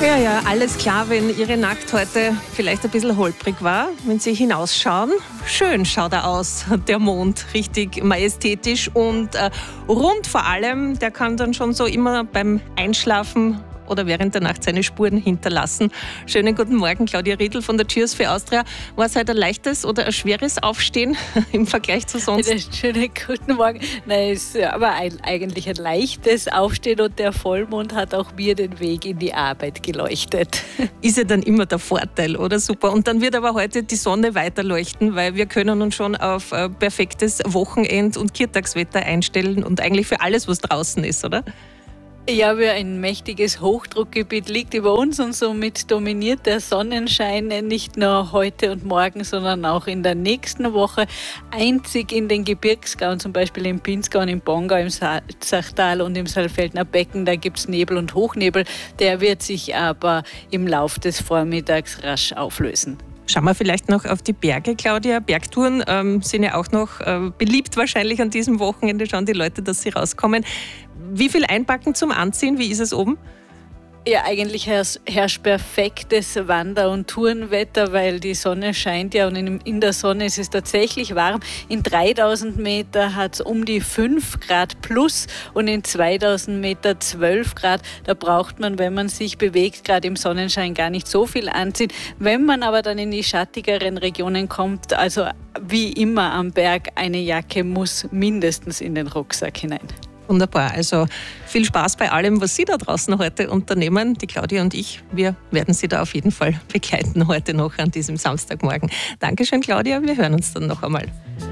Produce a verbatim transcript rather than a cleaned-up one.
Ja, ja, alles klar, wenn Ihre Nacht heute vielleicht ein bisschen holprig war, wenn Sie hinausschauen. Schön schaut er aus, der Mond, richtig majestätisch und äh, rund vor allem. Der kann dann schon so immer beim Einschlafen oder während der Nacht seine Spuren hinterlassen. Schönen guten Morgen, Claudia Riedl von der Cheers für Austria. War es heute ein leichtes oder ein schweres Aufstehen im Vergleich zu sonst? Schönen guten Morgen. Nein, es ist aber ein, eigentlich ein leichtes Aufstehen und der Vollmond hat auch mir den Weg in die Arbeit geleuchtet. Ist ja dann immer der Vorteil, oder? Super. Und dann wird aber heute die Sonne weiterleuchten, weil wir können uns schon auf äh, perfektes Wochenend- und Kirtagswetter einstellen und eigentlich für alles, was draußen ist, oder? Ja, wir ein mächtiges Hochdruckgebiet liegt über uns und somit dominiert der Sonnenschein nicht nur heute und morgen, sondern auch in der nächsten Woche. Einzig in den Gebirgsgauen, zum Beispiel im Pinzgau und im Pongau, im Salzachtal und im Saalfeldner Becken, da gibt es Nebel und Hochnebel. Der wird sich aber im Lauf des Vormittags rasch auflösen. Schauen wir vielleicht noch auf die Berge, Claudia. Bergtouren ähm, sind ja auch noch äh, beliebt wahrscheinlich an diesem Wochenende. Schauen die Leute, dass sie rauskommen. Wie viel einpacken zum Anziehen? Wie ist es oben? Ja, eigentlich herrscht perfektes Wander- und Tourenwetter, weil die Sonne scheint ja und in der Sonne ist es tatsächlich warm. In dreitausend Meter hat es um die fünf Grad plus und in zweitausend Meter zwölf Grad. Da braucht man, wenn man sich bewegt, gerade im Sonnenschein gar nicht so viel anziehen. Wenn man aber dann in die schattigeren Regionen kommt, also wie immer am Berg, eine Jacke muss mindestens in den Rucksack hinein. Wunderbar, also viel Spaß bei allem, was Sie da draußen heute unternehmen. Die Claudia und ich, wir werden Sie da auf jeden Fall begleiten heute noch an diesem Samstagmorgen. Dankeschön, Claudia, wir hören uns dann noch einmal.